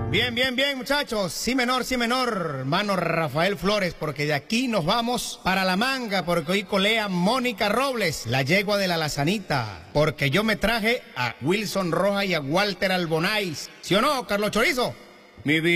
Bien, bien, bien, muchachos. Sí menor, hermano Rafael Flores, porque de aquí nos vamos para La Manga, porque hoy colea Mónica Robles, la yegua de la Lazanita, porque yo me traje a Wilson Rojas y a Walter Albonais. ¿Sí o no, Carlos Chorizo? Mi vida.